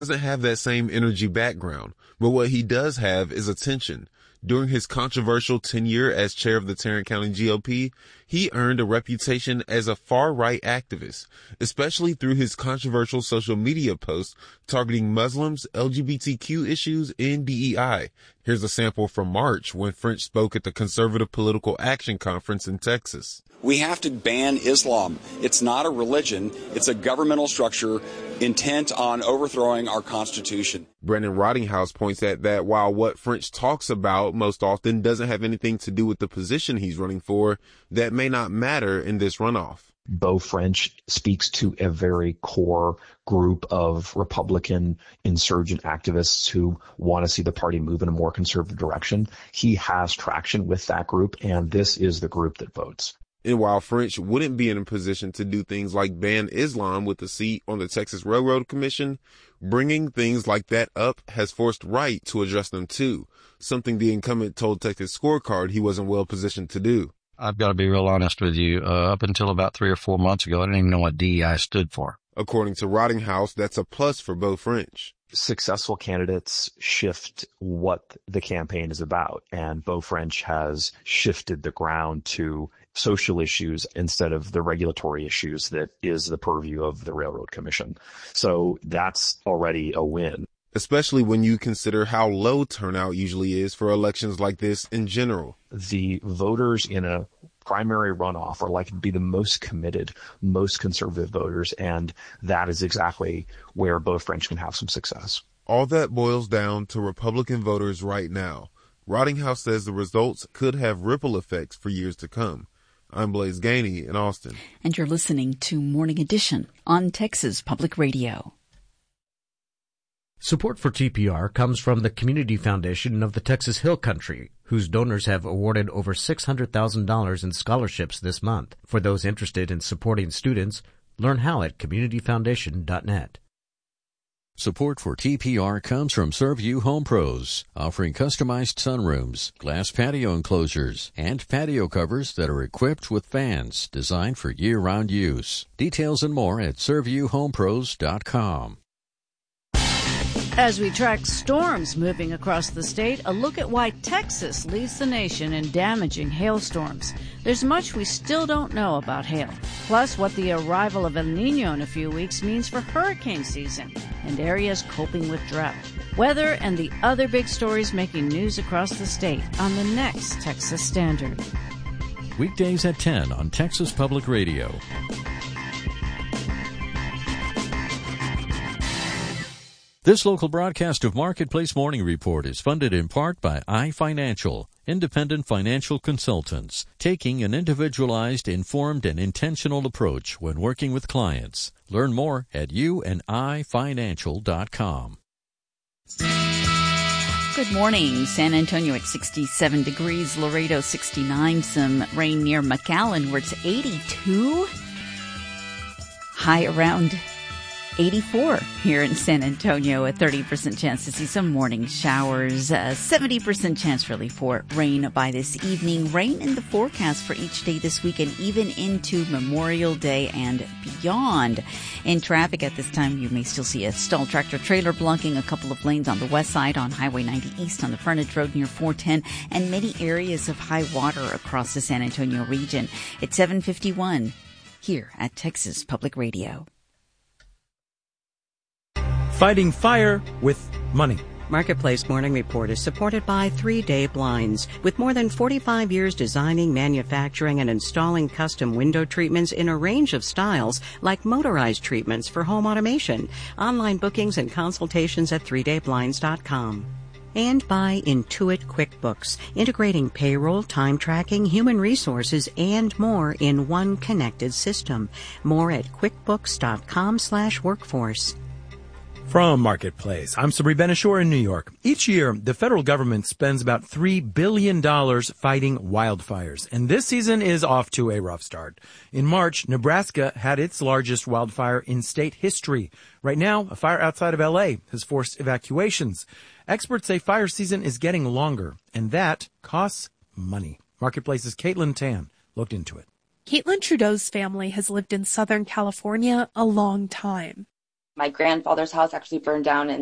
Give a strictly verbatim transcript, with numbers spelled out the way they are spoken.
doesn't have that same energy background, but what he does have is attention. During his controversial tenure as chair of the Tarrant County G O P, he earned a reputation as a far-right activist, especially through his controversial social media posts targeting Muslims, L G B T Q issues, and D E I. Here's a sample from March when French spoke at the Conservative Political Action Conference in Texas. We have to ban Islam. It's not a religion. It's a governmental structure intent on overthrowing our Constitution. Brandon Rottinghouse points at that while what French talks about most often doesn't have anything to do with the position he's running for, that may not matter in this runoff. Beau French speaks to a very core group of Republican insurgent activists who want to see the party move in a more conservative direction. He has traction with that group, and this is the group that votes. And while French wouldn't be in a position to do things like ban Islam with a seat on the Texas Railroad Commission, bringing things like that up has forced Wright to address them too, something the incumbent told Texas Scorecard he wasn't well positioned to do. I've got to be real honest with you. Uh, up until about three or four months ago, I didn't even know what D E I stood for. According to Rottinghouse, that's a plus for Beau French. Successful candidates shift what the campaign is about, and Beau French has shifted the ground to social issues instead of the regulatory issues that is the purview of the Railroad Commission. So that's already a win. Especially when you consider how low turnout usually is for elections like this in general. The voters in a primary runoff are likely to be the most committed, most conservative voters, and that is exactly where Beau French can have some success. All that boils down to Republican voters right now. Rottinghouse says the results could have ripple effects for years to come. I'm Blaise Gainey in Austin. And you're listening to Morning Edition on Texas Public Radio. Support for T P R comes from the Community Foundation of the Texas Hill Country, whose donors have awarded over six hundred thousand dollars in scholarships this month. For those interested in supporting students, learn how at community foundation dot net. Support for T P R comes from Servview Home Pros, offering customized sunrooms, glass patio enclosures, and patio covers that are equipped with fans designed for year-round use. Details and more at servview home pros dot com. As we track storms moving across the state, a look at why Texas leads the nation in damaging hailstorms. There's much we still don't know about hail, plus what the arrival of El Niño in a few weeks means for hurricane season and areas coping with drought. Weather and the other big stories making news across the state on the next Texas Standard. Weekdays at ten on Texas Public Radio. This local broadcast of Marketplace Morning Report is funded in part by iFinancial, independent financial consultants, taking an individualized, informed, and intentional approach when working with clients. Learn more at you and i financial dot com. Good morning. San Antonio at sixty-seven degrees, Laredo sixty-nine, some rain near McAllen where it's eighty-two. High around eighty-four here in San Antonio, a thirty percent chance to see some morning showers, a seventy percent chance really for rain by this evening. Rain in the forecast for each day this week and even into Memorial Day and beyond. In traffic at this time, you may still see a stalled tractor trailer blocking a couple of lanes on the west side on Highway ninety East on the frontage road near four ten and many areas of high water across the San Antonio region. It's seven fifty-one here at Texas Public Radio. Fighting fire with money. Marketplace Morning Report is supported by three day Blinds. With more than forty-five years designing, manufacturing, and installing custom window treatments in a range of styles, like motorized treatments for home automation. Online bookings and consultations at three day blinds dot com. And by Intuit QuickBooks, integrating payroll, time tracking, human resources, and more in one connected system. More at quickbooks dot com slash workforce. From Marketplace, I'm Sabri Ben-Achour in New York. Each year, the federal government spends about three billion dollars fighting wildfires, and this season is off to a rough start. In March, Nebraska had its largest wildfire in state history. Right now, a fire outside of L A has forced evacuations. Experts say fire season is getting longer, and that costs money. Marketplace's Caitlin Tan looked into it. Caitlin Trudeau's family has lived in Southern California a long time. My grandfather's house actually burned down in